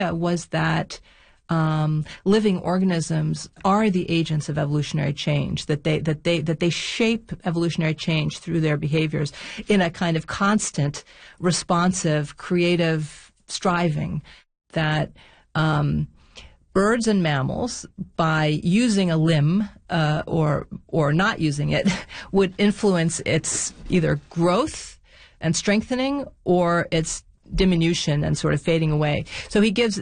was that living organisms are the agents of evolutionary change, that they shape evolutionary change through their behaviors in a kind of constant, responsive, creative striving, that birds and mammals, by using a limb or not using it, would influence its either growth and strengthening or its diminution and sort of fading away. So he gives